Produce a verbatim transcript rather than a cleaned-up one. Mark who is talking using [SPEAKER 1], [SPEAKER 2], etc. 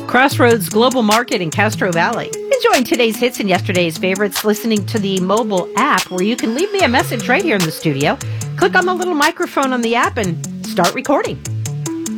[SPEAKER 1] Crossroads Global Market in Castro Valley. Enjoying today's hits and yesterday's favorites, listening to the mobile app where you can leave me a message right here in the studio. Click on the little microphone on the app and start recording.